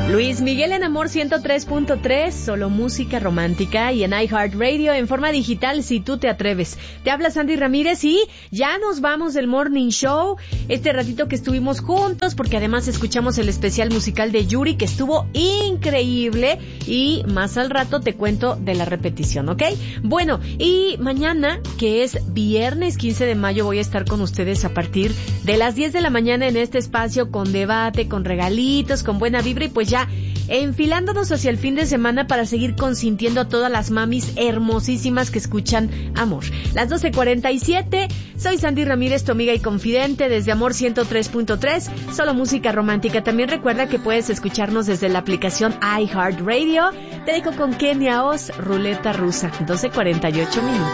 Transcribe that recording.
Luis Miguel en Amor 103.3, solo música romántica, y en iHeartRadio en forma digital si tú te atreves. Te habla Sandy Ramírez y ya nos vamos del Morning Show. Este ratito que estuvimos juntos, porque además escuchamos el especial musical de Yuri que estuvo increíble, y más al rato te cuento de la repetición, ¿ok? Bueno, y mañana, que es viernes 15 de mayo, voy a estar con ustedes a partir de las 10 de la mañana en este espacio con debate, con regalitos, con buena vibra, y pues ya enfilándonos hacia el fin de semana para seguir consintiendo a todas las mamis hermosísimas que escuchan Amor. Las 12:47, soy Sandy Ramírez, tu amiga y confidente, desde Amor 103.3, solo música romántica. También recuerda que puedes escucharnos desde la aplicación iHeartRadio. Te dejo con Kenia Oz, Ruleta Rusa, 12:48 minutos.